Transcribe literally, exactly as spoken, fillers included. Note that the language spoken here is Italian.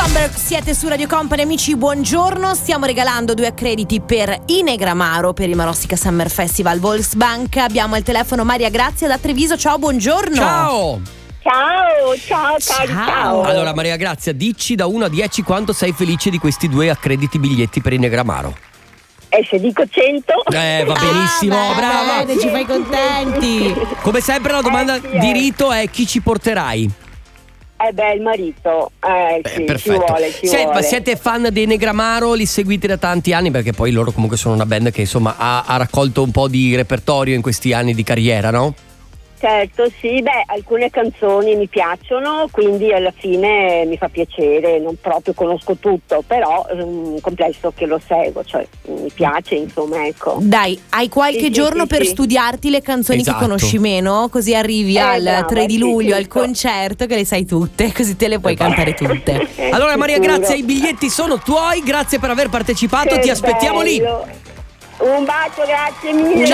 Thunberg, siete su Radio Company, amici, buongiorno. Stiamo regalando due accrediti per i Negramaro per il Marostica Summer Festival Volksbank. Abbiamo al telefono Maria Grazia da Treviso. Ciao, buongiorno. Ciao. Ciao, ciao, ciao, ciao. Allora Maria Grazia, dici da uno a dieci quanto sei felice di questi due accrediti biglietti per i Negramaro. E se dico cento? Eh, va benissimo, ah, beh, brava. Bene, ci fai contenti. Come sempre la domanda Eh, sì, di eh. rito è: chi ci porterai? Eh beh, il marito. Eh, Eh, sì, perfetto. ci vuole, ci Se- vuole. Ma siete fan dei Negramaro? Li seguite da tanti anni? Perché poi loro comunque sono una band che insomma ha, ha raccolto un po' di repertorio in questi anni di carriera, no? Certo, sì, beh, alcune canzoni mi piacciono, quindi alla fine mi fa piacere, non proprio conosco tutto, però è un complesso che lo seguo, cioè mi piace, insomma, ecco. Dai, hai qualche Sì, sì, giorno sì, per sì. studiarti le canzoni Esatto. che conosci meno, così arrivi Eh, al brava, tre di sì, luglio, al giusto. concerto, che le sai tutte, così te le puoi cantare tutte. Allora Maria Sicuro. Grazia, i biglietti sono tuoi, grazie per aver partecipato, Che ti aspettiamo lì. bello. Un bacio, grazie mille.